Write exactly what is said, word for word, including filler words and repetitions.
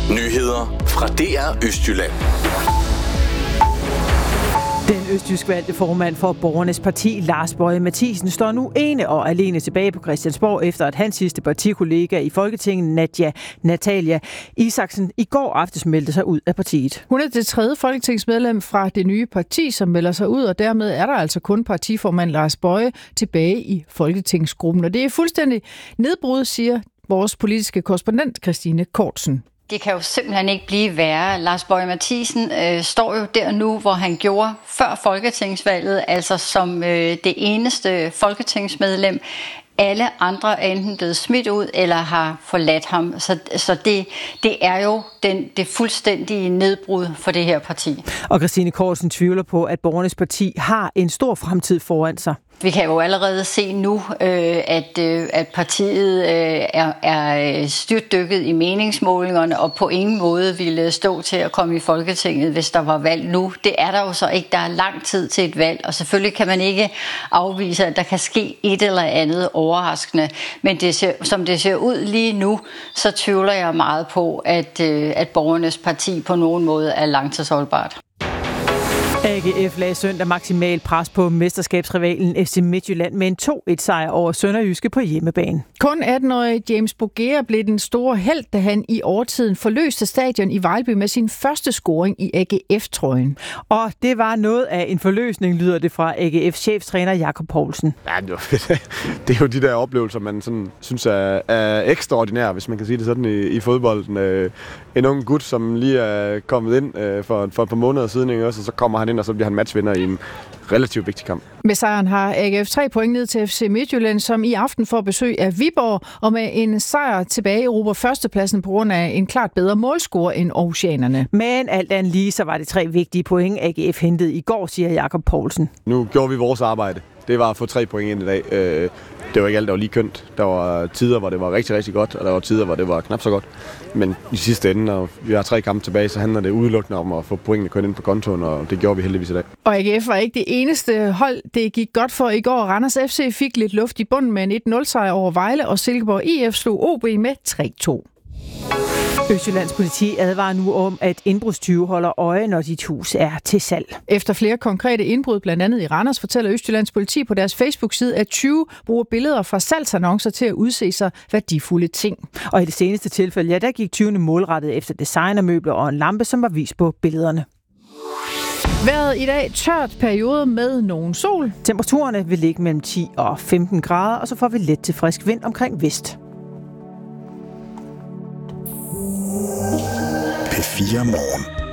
Nyheder fra D R Østjylland. Den østjysk valgte formand for Borgernes Parti, Lars Boje Mathiesen, står nu ene og alene tilbage på Christiansborg, efter at hans sidste partikollega i Folketinget, Nadia Natalia Isaksen, i går aftes meldte sig ud af partiet. Hun er det tredje folketingsmedlem fra det nye parti, som melder sig ud, og dermed er der altså kun partiformand Lars Boje tilbage i folketingsgruppen. Og det er fuldstændig nedbrud, siger vores politiske korrespondent Christine Kortsen. Det kan jo simpelthen ikke blive værre. Lars Boje Mathiesen øh, står jo der nu, hvor han gjorde før folketingsvalget, altså som øh, det eneste folketingsmedlem. Alle andre er enten blevet smidt ud eller har forladt ham. Så, så det, det er jo den, det fuldstændige nedbrud for det her parti. Og Christine Kortsen tvivler på, at Borgernes Parti har en stor fremtid foran sig. Vi kan jo allerede se nu, øh, at, øh, at partiet øh, er, er styrtdykket i meningsmålingerne og på ingen måde ville stå til at komme i Folketinget, hvis der var valg nu. Det er der jo så ikke. Der er lang tid til et valg, og selvfølgelig kan man ikke afvise, at der kan ske et eller andet overraskende. Men det ser, som det ser ud lige nu, så tvivler jeg meget på, at, øh, at Borgernes Parti på nogen måde er langtidsholdbart. A G F lagde søndag maksimal pres på mesterskabsrivalen F C Midtjylland med en to et sejr over Sønderjyske på hjemmebane. Kun atten-årige James Bogea blev den store helt, da han i overtiden forløste stadion i Vejlby med sin første scoring i A G F-trøjen. Og det var noget af en forløsning, lyder det fra A G F's cheftræner Jakob Poulsen. Ja, det, var, det er jo de der oplevelser, man sådan, synes er, er ekstraordinære, hvis man kan sige det sådan i, i fodbolden. En ung gut, som lige er kommet ind for, for et par måneder siden, ikke? Også, og så kommer han ind, og så bliver han matchvinder i en relativt vigtig kamp. Med sejren har A G F tre point ned til F C Midtjylland, som i aften får besøg af Viborg, og med en sejr tilbage erobrer førstepladsen på grund af en klart bedre målscore end aarhusianerne. Men alt andet lige, så var det tre vigtige point, A G F hentede i går, siger Jakob Poulsen. Nu gjorde vi vores arbejde. Det var at få tre point ind i dag. Det var ikke alt, der var lige kønt. Der var tider, hvor det var rigtig, rigtig godt, og der var tider, hvor det var knap så godt. Men i sidste ende, når vi har tre kampe tilbage, så handler det udelukkende om at få pointene kørt ind på kontoen, og det gjorde vi heldigvis i dag. Og A G F var ikke det eneste hold, det gik godt for i går. Randers F C fik lidt luft i bunden med en et nul sejr over Vejle, og Silkeborg I F slog O B med tre to. Østjyllands politi advarer nu om, at indbrudstyve holder øje, når dit hus er til salg. Efter flere konkrete indbrud, blandt andet i Randers, fortæller Østjyllands politi på deres Facebook-side, at tyve bruger billeder fra salgsannoncer til at udse sig værdifulde ting. Og i det seneste tilfælde, ja, der gik tyvene målrettet efter designermøbler og en lampe, som var vist på billederne. Vejret i dag tørt periode med nogen sol. Temperaturerne vil ligge mellem ti og femten grader, og så får vi let til frisk vind omkring vest. P fire Morgen.